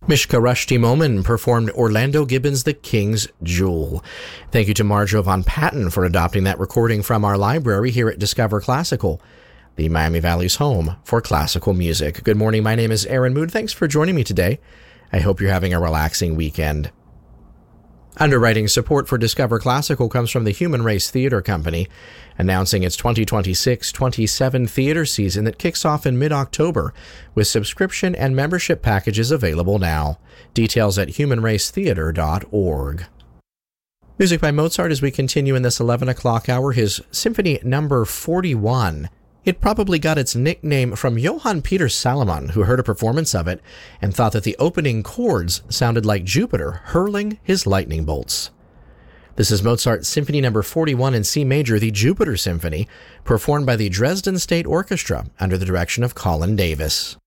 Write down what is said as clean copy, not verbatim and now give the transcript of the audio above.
Mishka Rushdie Momin performed Orlando Gibbons' The King's Jewel. Thank you to Marjo Von Patten for adopting that recording from our library here at Discover Classical, the Miami Valley's home for classical music. Good morning, my name is Aaron Mood. Thanks for joining me today. I hope you're having a relaxing weekend. Underwriting support for Discover Classical comes from the Human Race Theater Company, announcing its 2026-27 theater season that kicks off in mid-October, with subscription and membership packages available now. Details at humanracetheater.org. Music by Mozart as we continue in this 11 o'clock hour, his Symphony No. 41. It probably got its nickname from Johann Peter Salomon, who heard a performance of it and thought that the opening chords sounded like Jupiter hurling his lightning bolts. This is Mozart's Symphony No. 41 in C major, the Jupiter Symphony, performed by the Dresden State Orchestra under the direction of Colin Davis.